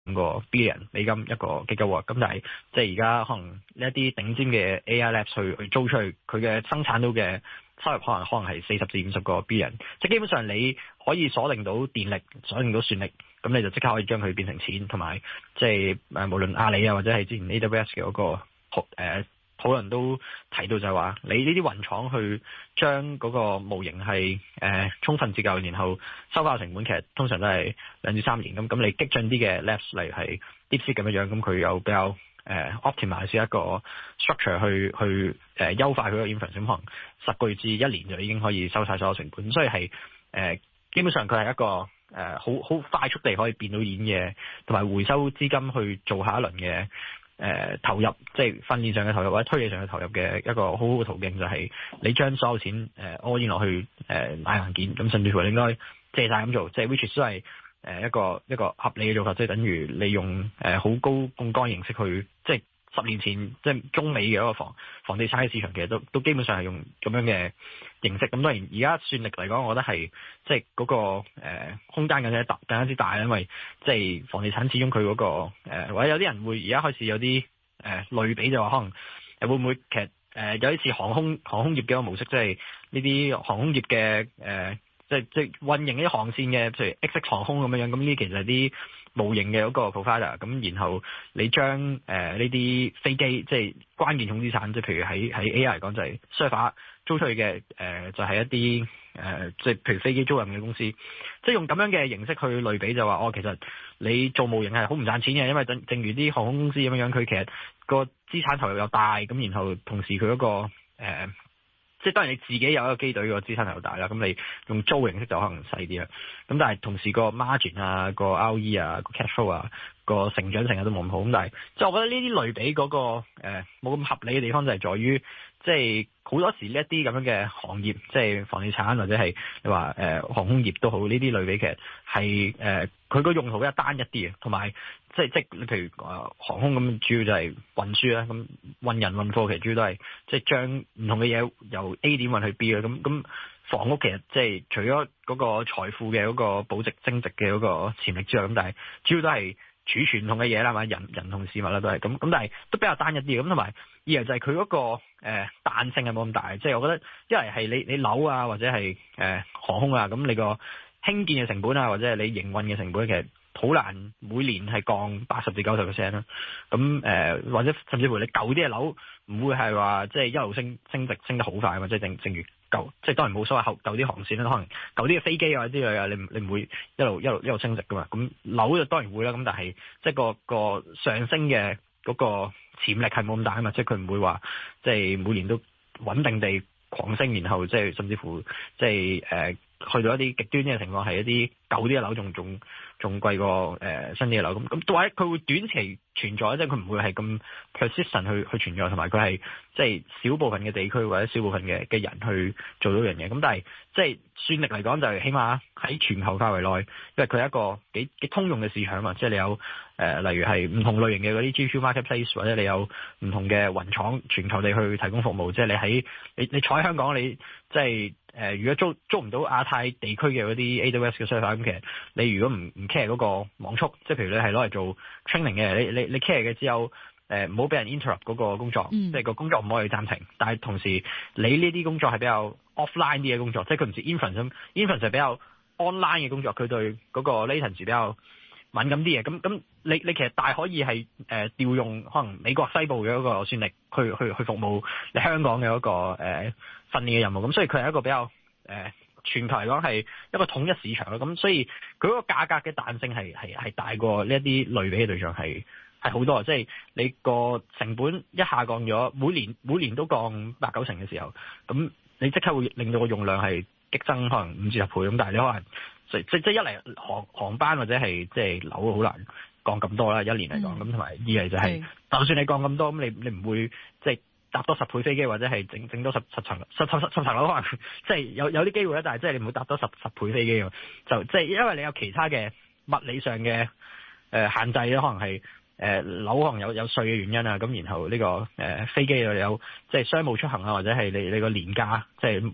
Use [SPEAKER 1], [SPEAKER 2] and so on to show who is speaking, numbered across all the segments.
[SPEAKER 1] 個 billion 美金一個 gigawatt， 咁但係即係而家可能呢一啲頂尖嘅 AI labs 去租出去，佢嘅生產到嘅收入可能係40至50個 billion， 即係基本上你可以鎖定到電力，鎖定到算力，咁你就即刻可以將佢變成錢，同埋即係無論阿里啊或者係之前 AWS 嘅嗰個討論都提到就係話，你呢啲雲廠去將嗰個模型係充分折舊，然後收翻成本，其實通常都係2至3年。咁你激進啲嘅 labs 例如係 DeepSeek 咁樣，咁佢有比較optimize 一個 structure 去優化佢個 inference，可能10個月至1年就已經可以收晒所有成本，所以係基本上佢係一個好快速地可以變到演嘅，同埋回收資金去做下一輪嘅投入，即係訓練上嘅投入或者推理上嘅投入嘅一個好好嘅途徑，就係你將所有錢all in落去買硬件，咁甚至乎你應該借債咁做，即係 which 都係一個合理嘅做法，即係等於你用好高槓桿形式去，即係10年前即係中美嘅一個房地產嘅市場，其實都基本上係用咁樣嘅形式。咁當然而家算力嚟講，我覺得係即係嗰個空間更加之大，因為即係房地產始終佢嗰個或者有啲人會而家開始有啲類比，就話可能會唔會其實有啲似航空業嘅一個模式，即係呢啲航空業嘅即係運營一啲航線嘅，譬如 XX 航空咁樣，咁呢其實係啲模型嘅嗰個 provider， 咁然後你將呢啲飛機即係關鍵重資產，即係譬如喺 AI 嚟講就係 server 租出去嘅就係一啲即係譬如飛機租賃嘅公司，即係用咁樣嘅形式去類比就話其實你做模型係好唔賺錢嘅，因為正如啲航空公司咁樣，佢其實個資產投入又大，咁然後同時佢嗰個即係當然你自己有一個機隊個資產又大啦，咁你用租形式就可能細啲啦。咁但係同時個 margin 啊、個 ROE 啊、個 cash flow 啊、個成長性都冇咁好。咁但係即係我覺得呢啲類比嗰個冇咁合理嘅地方就係在於，即係好多時呢一啲咁樣嘅行業，即係房地產或者係你話航空業都好，呢啲類比其實係佢個用途比較單一啲嘅，同埋即係你譬如航空咁，主要就係運輸啦，咁運人運貨其實主要都係即係將唔同嘅嘢由 A 點運去 B 啦。咁房屋其實即係除咗嗰個財富嘅嗰個保值增值嘅嗰個潛力之外，咁但係主要都係儲存唔同嘅嘢啦，嘛人同事物啦都係咁，但係都比較單一啲咁，同埋二嚟就係佢嗰個彈性係冇咁大，即係我覺得一嚟係你樓啊或者係航空啊，咁你個興建嘅成本啊或者係你營運嘅成本其實好難每年係降80至90% 啦。咁或者甚至乎你舊啲嘅樓唔會係話即係一路升值升得好快嘛，即係正如舊即係當然冇所謂舊啲航線啦，可能舊啲嘅飛機啊之類啊，你唔會一路升值噶嘛。咁樓就當然會啦，咁但係即係個上升嘅嗰個潛力係冇咁大啊嘛，即係佢唔會話即係每年都穩定地狂升，然後即係甚至乎即係去到一啲極端啲嘅情況，係一啲舊啲嘅樓仲貴過新啲嘅樓咁，或者佢會短期存在，即係佢唔會係咁 persistent 去存在，同埋佢係即係少部分嘅地區或者少部分嘅人去做到樣嘢。咁但係即係算力嚟講，就係起碼喺全球範圍內，因為佢係一個幾通用嘅市場嘛，即係你有例如係唔同類型嘅嗰啲 GPU marketplace， 或者你有唔同嘅雲廠全球地去提供服務，即係你坐喺香港，你即係如果租唔到亞太地區嘅嗰啲 AWS 嘅 server， 咁其實你如果唔 care 嗰個網速，即係譬如你係攞嚟做 training 嘅，你 care 嘅只有唔好俾人 interrupt 嗰個工作，即係個工作唔可以暫停。但係同時你呢啲工作係比較 offline 啲嘅工作，即係佢唔似 inference 係比較 online 嘅工作，佢對嗰個 latency 比較敏感啲嘅。咁你其實大可以係調用可能美國西部嘅嗰個算力去服務你香港嘅嗰個訓練嘅任務。咁所以佢係一個比較全球嚟講係一個統一市場咯。咁所以佢嗰個價格嘅彈性係大過呢一啲類比嘅對象係好多。即係你個成本一下降咗，每年都降8-9成嘅時候，咁你即刻會令到個用量係激增可能5至10倍。咁但係你可能即一嚟航班或者係即係樓好難降咁多啦，一年嚟講。咁同埋二嚟就係就算你降咁多，咁你唔會即係搭多10倍飛機，或者係整多10層樓，可能即係有啲機會咧。但係即係你唔會搭多10倍飛機，就即係因為你有其他嘅物理上嘅限制咧，可能係樓可能有稅嘅原因啊。咁然後呢個飛機又有即係商務出行啊，或者係你個年假即係冇人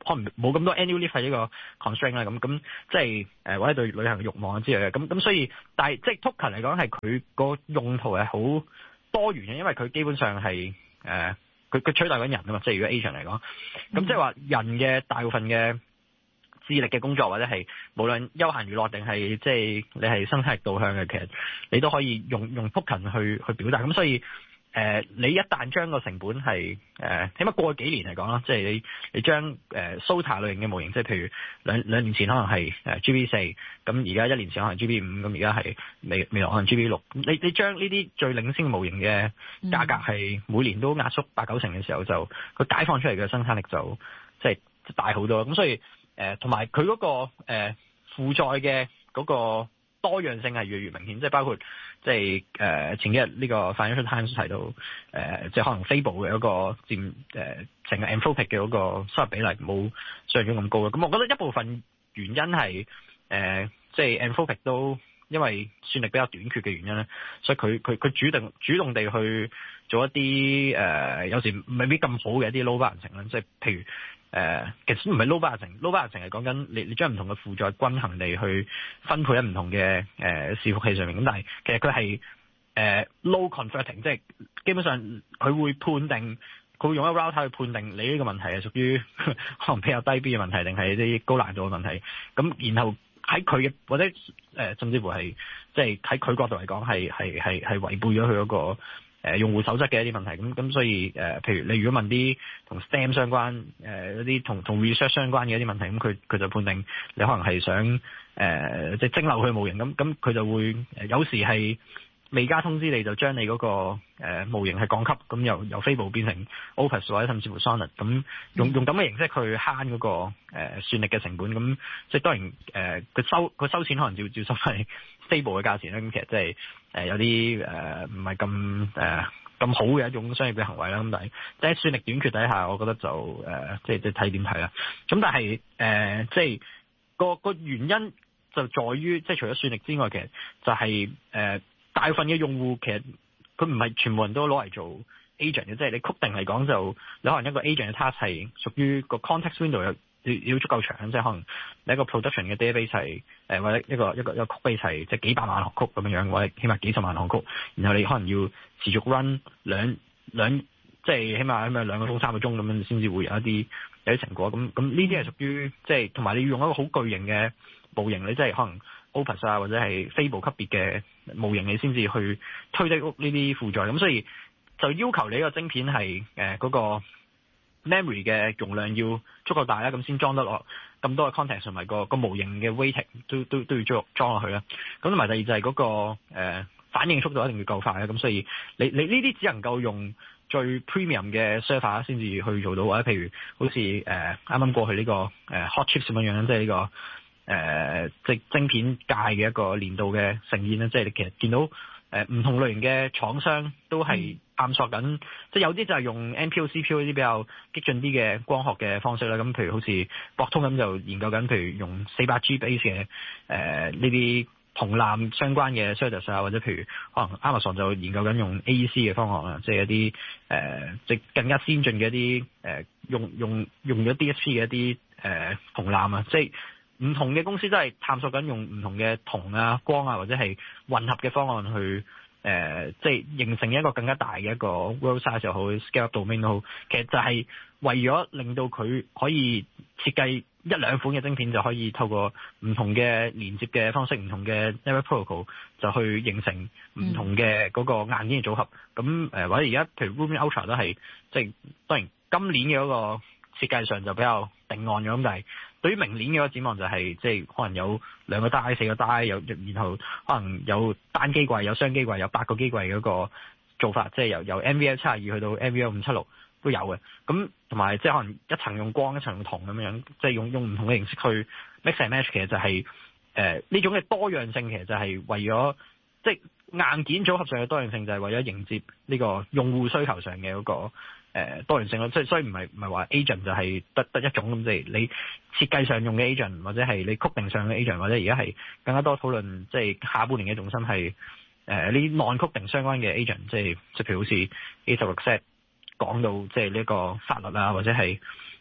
[SPEAKER 1] 可能冇咁多 annual leave 係呢個 constraint 啦，咁即係或者對旅行嘅慾望之類嘅，咁所以但係即係 token 嚟講係佢個用途係好多元嘅，因為佢基本上係佢取代緊人啊嘛，即係如果 agent 嚟講，咁即係話人嘅大部分嘅智力嘅工作或者係無論休閒娛樂定係即係你係生產力導向嘅，其實你都可以用 token 去表達，咁所以你一旦將個成本係起碼過去幾年嚟講啦，即係你將SOTA 類型嘅模型，即係譬如兩年前可能係GB4，咁而家1年前可能係 GB5，咁而家係未來可能 GB6，你將呢啲最領先嘅模型嘅價格係每年都壓縮8-9成嘅時候，就佢解放出嚟嘅生產力就即係大好多，咁所以同埋佢嗰個負載嘅嗰個多樣性係越嚟越明顯，即係包括即係前幾日呢個 Financial Times 提到即係可能 Fable 嘅嗰個佔成個 Anthropic 嘅嗰個收入比例冇想象中咁高嘅。咁我覺得一部分原因係即係 Anthropic 都因為算力比較短缺嘅原因咧，所以佢主動地去做一啲有時未必咁好嘅一啲 load balancing啦，即係譬如其實唔係 load balancing，load balancing 係講緊你將唔同嘅負載均衡地去分配喺唔同嘅伺服器上面，咁但係其實佢係load converting， 即係基本上佢會判定，佢會用一個 router 去判定你呢個問題係屬於可能比較低 B 嘅問題，定係啲高難度嘅問題，咁然後喺佢嘅或者甚至乎係即係喺佢角度嚟講係違背咗佢嗰個用戶守則嘅一啲問題，咁所以譬如你如果問啲同 STEM 相關一啲同 research 相關嘅一啲問題，咁佢就判定你可能係想即係蒸餾佢模型，咁佢就會有時係未加通知你就將你嗰個模型係降級，咁由 Fable 變成 Opus 或者甚至乎 Sonnet， 咁用咁嘅形式去慳嗰個算力嘅成本，咁即係當然佢收錢可能照收係 Fable 嘅價錢啦，咁其實即係有啲唔係咁好嘅一種商業嘅行為啦，咁但係即係算力短缺底下，我覺得就即係睇點睇啦。咁但係即係個原因就在於即係除咗算力之外，其實就係大部分嘅用戶其實佢唔係全部人都攞嚟做 agent 嘅，即係你 coding 嚟講就你可能一個 agent 嘅 task 係屬於個 context window 要足夠長，即係可能你一個 production 嘅 database 係或者一個 codebase 係即係幾百萬行曲咁樣，或者起碼幾十萬行曲，然後你可能要持續 run 兩即係起碼2個鐘3個鐘咁樣先至會有啲成果，咁呢啲係屬於即係同埋你要用一個好巨型嘅模型，你即係可能 Opus 啊或者係 Fable 級別嘅模型，你先至去推低屋呢啲負載，咁所以就要求你個晶片係嗰個 memory 嘅容量要足夠大啦，咁先裝得落咁多嘅 context， 同埋個模型嘅 weighting 都要裝落去啦。咁同埋第二就係嗰個反應速度一定要夠快啦。咁所以你呢啲只能夠用最 premium 嘅 server 先至去做到，或者譬如好似啱啱過去呢個hot chips 咁樣，即係呢個即係晶片界嘅一個年度嘅盛宴啦。即係你其實見到唔同類型嘅廠商都係探索緊，即係有啲就係用 NPU、CPU 呢啲比較激進啲嘅光學嘅方式啦。咁譬如好似博通咁就研究緊，譬如用400G base 嘅呢啲銅纜相關嘅 SerDes 啊，或者譬如可能 Amazon 就研究緊用 AEC 嘅方案啊，即係一啲即係更加先進嘅一啲用咗 DSP 嘅一啲銅纜啊，即係唔同嘅公司都係探索緊用唔同嘅銅啊、光啊或者係混合嘅方案去即係形成一個更加大嘅一個 world size 又好 scale up domain 都好，其實就係為咗令到佢可以設計1-2款嘅晶片，就可以透過唔同嘅連接嘅方式、唔同嘅 network protocol 就去形成唔同嘅嗰個硬件嘅組合。咁或者而家譬如 Rubin Ultra 都係即係當然今年嘅嗰個設計上就比較定案咗，咁但係對於明年嘅個展望就係即係可能有2個帶、4個帶，然後可能有單機櫃、有雙機櫃、有8個機櫃嘅嗰個做法，即係由 NVL72去到 NVL576都有嘅。咁同埋即係可能一層用光、一層用銅咁樣，即係用唔同嘅形式去 mix and match，其實就係呢種嘅多樣性，其實就係為咗即係硬件組合上嘅多樣性，就係為咗迎接呢個用戶需求上嘅嗰個多元性咯，即係所以唔係話 agent 就係得一種咁，即係你設計上用嘅 agent， 或者係你 coding 上嘅 agent， 或者而家係更加多討論，即係下半年嘅重心係呢 non-coding 相關嘅 agent， 即係譬如好似 A16Z 講到即係呢個法律啊，或者係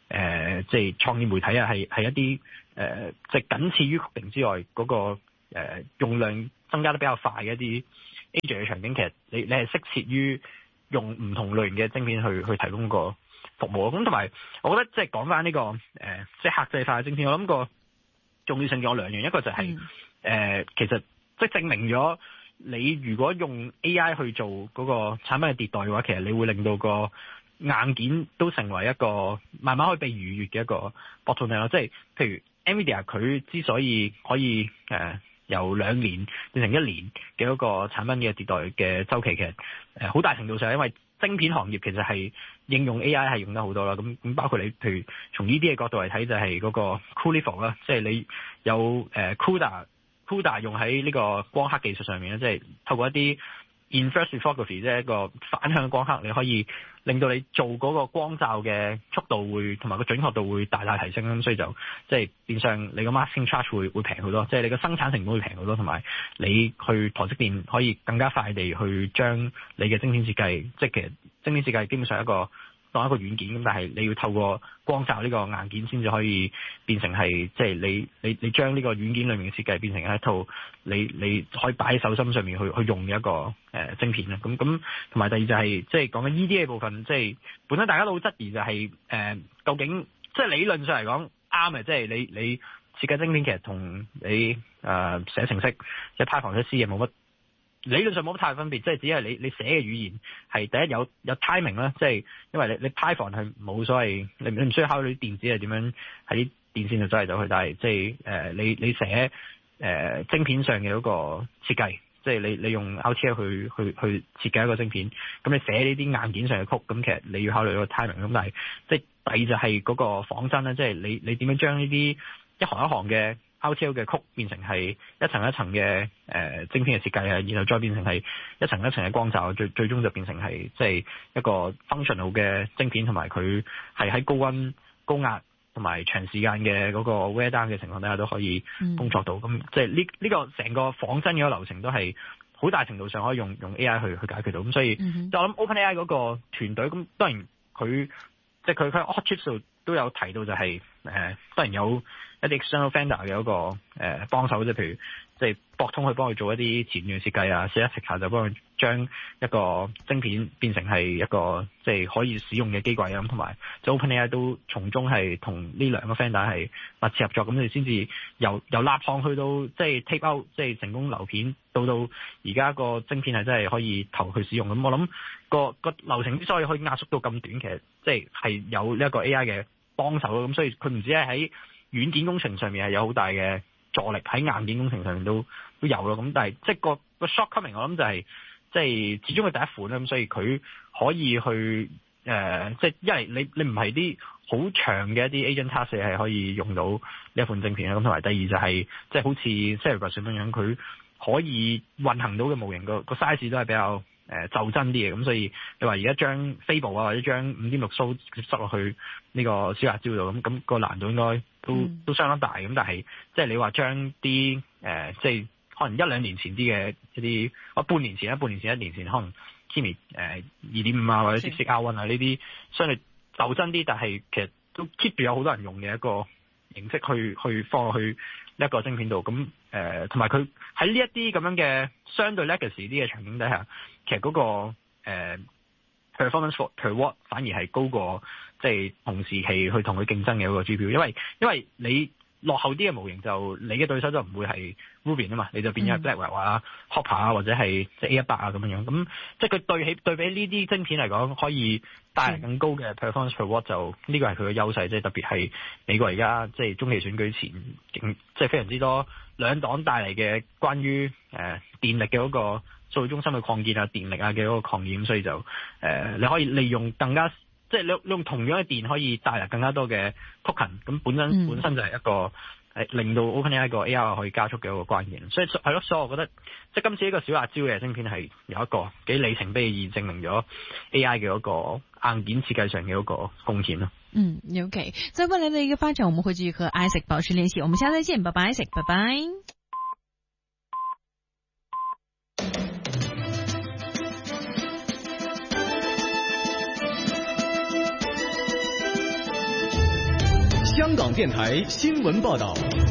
[SPEAKER 1] 即係創意媒體啊，係一啲即係僅次於 coding 之外嗰個用量增加得比較快嘅一啲 agent 嘅場景，其實你係適切於用唔同類型嘅晶片去提供個服務。咁同埋我覺得即係講翻呢個即係客製化嘅晶片，我諗個重要性有兩樣，一個就係其實即係證明咗你如果用 AI 去做嗰個產品嘅迭代嘅話，其實你會令到個硬件都成為一個慢慢可以被逾越嘅一個 bottleneck 咯。即係譬如 NVIDIA 佢之所以可以由2年變成1年嘅嗰個產品嘅迭代嘅週期，其實好大程度上係因為晶片行業其實係應用 AI 係用得好多啦。咁包括你譬如從呢啲嘅角度嚟睇，就係嗰個 CoolLEAF 啦，即係你有CUDA 用喺呢個光刻技術上面咧，即係透過一啲 inverse lithography 即係一個反向光刻，你可以令到你做嗰個光罩嘅速度會同埋個準確度會大大提升。咁所以就即係變相你個 masking charge 會平好多，即係你個生產成本會平好多，同埋你去台積電可以更加快地去將你嘅晶片設計，即係其實晶片設計基本上當一個軟件咁，但係你要透過光罩呢個硬件先至可以變成係即係你將呢個軟件裏面嘅設計變成一套你可以擺喺手心上面去用嘅一個晶片啦。咁同埋第二就係即係講緊 EDA 部分，即係本身大家都好質疑就係究竟即係理論上嚟講啱嘅，即係你設計晶片其實同你寫程式即係 Python 寫 C 嘅冇乜。理論上冇乜太分別，即係只係你寫嘅語言係第一有 timing 啦，即係因為你 Python 係冇所謂，你唔需要考慮啲電子係點樣喺啲電線度走嚟走去，但係即係你寫晶片上嘅嗰個設計，即係你用 RTL 去設計一個晶片，咁你寫呢啲硬件上嘅曲，咁其實你要考慮個 timing。咁但係即係第二就係嗰個仿真啦，即係你點樣將呢啲一行一行嘅RTL 嘅曲變成係一層一層嘅晶片嘅設計啊，然後再變成係一層一層嘅光罩，最終就變成係即係一個 functional 嘅晶片，同埋佢係喺高溫高壓同埋長時間嘅嗰個 wear down 嘅情況底下都可以工作到。咁即係呢個成個仿真嘅流程都係好大程度上可以用 AI 去解決到。咁所以就我諗 OpenAI 嗰個團隊，咁當然佢即係佢 Hot Chips 度都有提到就係當然有一啲 external vendor 嘅一個幫手，即係譬如即係博通去幫佢做一啲前端設計啊，Celestica就幫佢將一個晶片變成係一個即係可以使用嘅機櫃啊。咁同埋即係 OpenAI 都從中係同呢兩個 vendor 係密切合作，咁你先至由立項去到即係 tape out，即係成功流片，到而家個晶片係真係可以投去使用。咁我諗個流程之所以可以壓縮到咁短，其實即係有呢一個 AI 嘅幫手咯。咁所以佢唔止係喺軟件工程上面係有好大嘅助力，喺硬件工程上面都有咯。咁但係即係個 shortcoming，我諗就係即係始終係第一款啦。咁所以佢可以去即係因為你唔係啲好長嘅一啲 agent task 係可以用到呢一款晶片啦。咁同埋第二就係即係好似 Cerebras 咁樣，佢可以運行到嘅模型個 size 都係比較就真啲嘅。咁所以你話而家將 Fable 啊或者將5.6 蘇塞落去呢個小辣椒度，咁個難度應該都相當大。咁但係即係你話將啲即係可能1-2年前啲嘅一啲半年前1年前可能 Kimi 2.5啊或者DeepSeek R1啊呢啲相對就真啲，但係其實都 keep 住有好多人用嘅一個形式去放落去呢一個晶片度。咁同埋佢喺呢一啲咁樣嘅相對 legacy 啲嘅場景底下，其實嗰個performance per watt 反而係高過即係同時期去同佢競爭嘅嗰個 GPU， 因為你落後啲嘅模型就你嘅對手就唔會係 Rubin 啊嘛，你就變咗係 Blackwell 啊、Hopper 啊或者係即係 A100啊咁樣。咁即係佢對比呢啲晶片嚟講，可以帶嚟更高嘅 performance per watt， 就呢個係佢嘅優勢。即係特別係美國而家即係中期選舉前，即係非常之多兩黨帶嚟嘅關於電力嘅嗰個數據中心嘅擴建啊、電力啊嘅嗰個抗議。所以就你可以利用更加即係你用同樣嘅電可以帶嚟更加多嘅 token， 咁本身就係一個令到 OpenAI 個 AI 可以加速嘅一個關鍵。所以係咯，所以我覺得即係今次呢個小辣椒嘅晶片係有一個幾里程碑嘅意義，證明咗 AI 嘅嗰個硬件設計上嘅嗰個貢獻咯。
[SPEAKER 2] OK， 在未來的一個發展，我們會繼續和 Isaac 保持聯繫。我們下次再見，拜拜 Isaac， 拜拜。
[SPEAKER 3] 香港電台新聞報道。